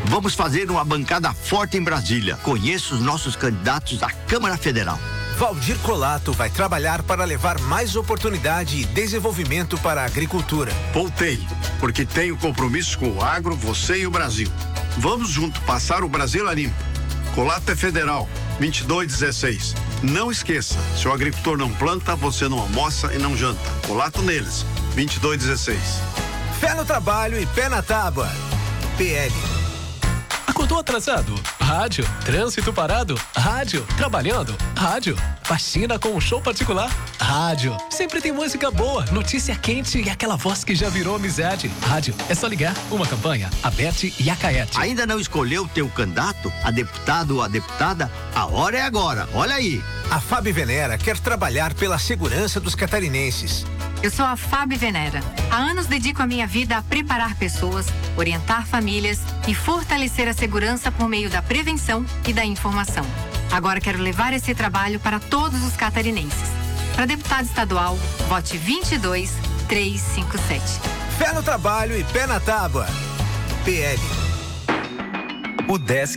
Vamos fazer uma bancada forte em Brasília. Conheço os nossos candidatos à Câmara Federal. Valdir Colato vai trabalhar para levar mais oportunidade e desenvolvimento para a agricultura. Voltei, porque tenho compromisso com o agro, você e o Brasil. Vamos junto passar o Brasil a limpo. Colato é federal, 2216. Não esqueça, se o agricultor não planta, você não almoça e não janta. Colato neles, 2216. Fé no trabalho e pé na tábua. PL. Acordou atrasado? Rádio. Trânsito parado? Rádio. Trabalhando? Rádio. Faxina com um show particular? Rádio. Sempre tem música boa, notícia quente e aquela voz que já virou amizade. Rádio. É só ligar. Uma campanha. A Beth e a Caete. Ainda não escolheu o teu candidato? A deputado ou a deputada? A hora é agora. Olha aí. A Fabi Venera quer trabalhar pela segurança dos catarinenses. Eu sou a Fabi Venera. Há anos dedico a minha vida a preparar pessoas, orientar famílias e fortalecer a segurança por meio da prevenção e da informação. Agora quero levar esse trabalho para todos os catarinenses. Para deputado estadual, vote 22357. Fé no trabalho e pé na tábua. PL. O Desk